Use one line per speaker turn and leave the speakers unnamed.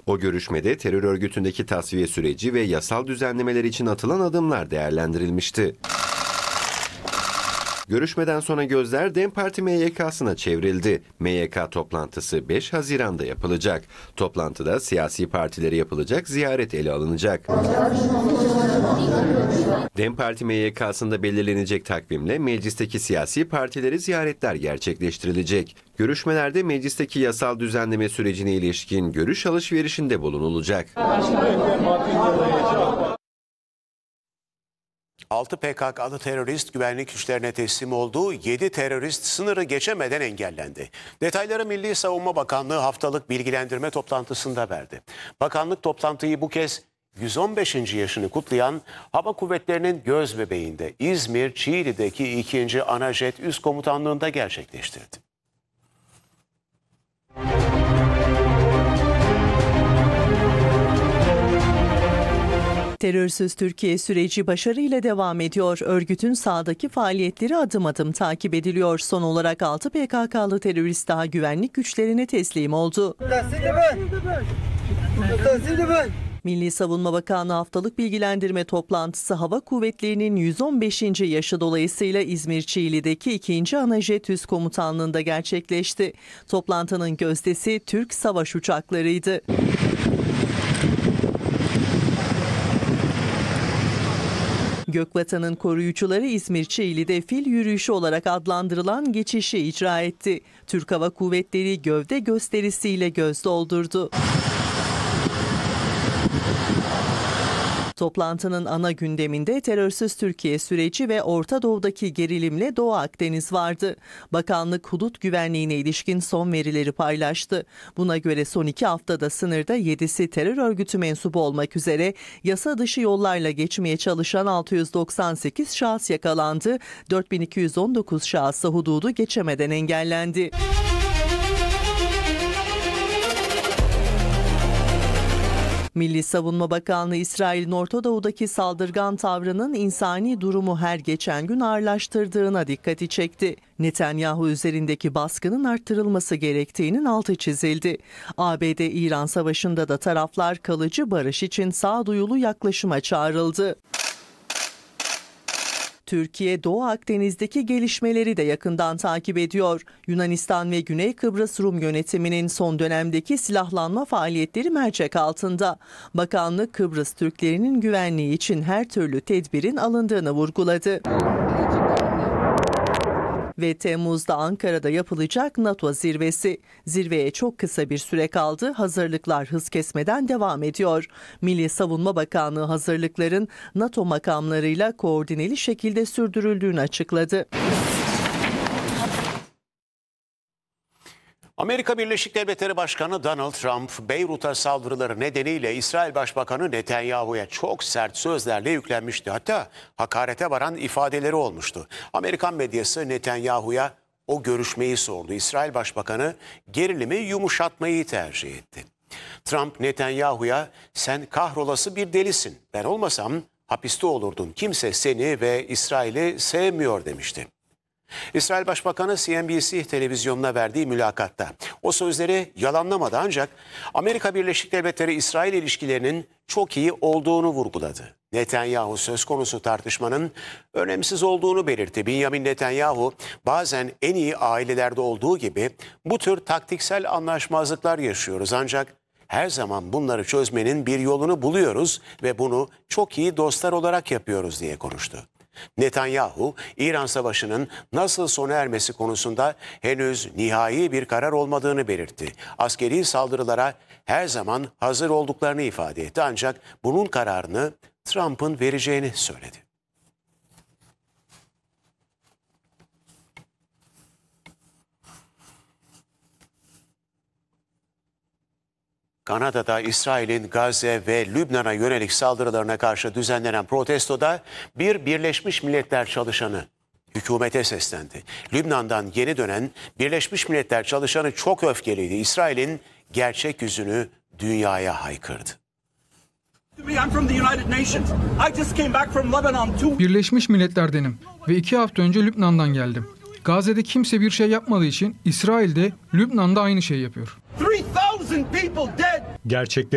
O görüşmede terör örgütündeki tasfiye süreci ve yasal düzenlemeler için atılan adımlar değerlendirilmişti. Görüşmeden sonra gözler DEM Parti MYK'sına çevrildi. MYK toplantısı 5 Haziran'da yapılacak. Toplantıda siyasi partilere yapılacak ziyaret ele alınacak. DEM Parti MYK'sında belirlenecek takvimle meclisteki siyasi partileri ziyaretler gerçekleştirilecek. Görüşmelerde meclisteki yasal düzenleme sürecine ilişkin görüş alışverişinde bulunulacak.
6 PKK'lı terörist güvenlik güçlerine teslim olduğu 7 terörist sınırı geçemeden engellendi. Detayları Milli Savunma Bakanlığı haftalık bilgilendirme toplantısında verdi. Bakanlık toplantıyı bu kez 115. yaşını kutlayan Hava Kuvvetleri'nin gözbebeğinde İzmir Çiğli'deki 2. Anajet Üst Komutanlığı'nda gerçekleştirdi.
Terörsüz Türkiye süreci başarıyla devam ediyor. Örgütün sahadaki faaliyetleri adım adım takip ediliyor. Son olarak 6 PKK'lı terörist daha güvenlik güçlerine teslim oldu. Milli Savunma Bakanlığı haftalık bilgilendirme toplantısı Hava Kuvvetleri'nin 115. yaşı dolayısıyla İzmir Çiğli'deki 2. Anajet Üst Komutanlığı'nda gerçekleşti. Toplantının gözdesi Türk savaş uçaklarıydı. Gökvatan'ın koruyucuları İzmir Çiğli'de fil yürüyüşü olarak adlandırılan geçişi icra etti. Türk Hava Kuvvetleri gövde gösterisiyle göz doldurdu. Toplantının ana gündeminde terörsüz Türkiye süreci ve Orta Doğu'daki gerilimle Doğu Akdeniz vardı. Bakanlık hudut güvenliğine ilişkin son verileri paylaştı. Buna göre son 2 haftada sınırda 7'si terör örgütü mensubu olmak üzere yasa dışı yollarla geçmeye çalışan 698 şahıs yakalandı. 4219 şahıs hududu geçemeden engellendi. Milli Savunma Bakanlığı İsrail'in Orta Doğu'daki saldırgan tavrının insani durumu her geçen gün ağırlaştırdığına dikkati çekti. Netanyahu üzerindeki baskının arttırılması gerektiğinin altı çizildi. ABD-İran savaşında da taraflar kalıcı barış için sağduyulu yaklaşıma çağrıldı. Türkiye, Doğu Akdeniz'deki gelişmeleri de yakından takip ediyor. Yunanistan ve Güney Kıbrıs Rum yönetiminin son dönemdeki silahlanma faaliyetleri mercek altında. Bakanlık, Kıbrıs Türklerinin güvenliği için her türlü tedbirin alındığını vurguladı. Ve Temmuz'da Ankara'da yapılacak NATO zirvesi. Zirveye çok kısa bir süre kaldı. Hazırlıklar hız kesmeden devam ediyor. Milli Savunma Bakanlığı hazırlıkların NATO makamlarıyla koordineli şekilde sürdürüldüğünü açıkladı.
Amerika Birleşik Devletleri Başkanı Donald Trump, Beyrut'a saldırıları nedeniyle İsrail Başbakanı Netanyahu'ya çok sert sözlerle yüklenmişti. Hatta hakarete varan ifadeleri olmuştu. Amerikan medyası Netanyahu'ya o görüşmeyi sordu. İsrail Başbakanı gerilimi yumuşatmayı tercih etti. Trump Netanyahu'ya "Sen kahrolası bir delisin. Ben olmasam hapiste olurdun. Kimse seni ve İsrail'i sevmiyor" demişti. İsrail Başbakanı CNBC televizyonuna verdiği mülakatta o sözleri yalanlamadı, ancak Amerika Birleşik Devletleri-İsrail ilişkilerinin çok iyi olduğunu vurguladı. Netanyahu söz konusu tartışmanın önemsiz olduğunu belirtti. Benjamin Netanyahu, bazen en iyi ailelerde olduğu gibi bu tür taktiksel anlaşmazlıklar yaşıyoruz, ancak her zaman bunları çözmenin bir yolunu buluyoruz ve bunu çok iyi dostlar olarak yapıyoruz diye konuştu. Netanyahu, İran Savaşı'nın nasıl sona ermesi konusunda henüz nihai bir karar olmadığını belirtti. Askeri saldırılara her zaman hazır olduklarını ifade etti, ancak bunun kararını Trump'ın vereceğini söyledi. Kanada'da İsrail'in Gazze ve Lübnan'a yönelik saldırılarına karşı düzenlenen protestoda bir Birleşmiş Milletler çalışanı hükümete seslendi. Lübnan'dan yeni dönen Birleşmiş Milletler çalışanı çok öfkeliydi. İsrail'in gerçek yüzünü dünyaya haykırdı.
Birleşmiş Milletler'denim ve 2 hafta önce Lübnan'dan geldim. Gazze'de kimse bir şey yapmadığı için İsrail de Lübnan'da aynı şeyi yapıyor.
Gerçekleri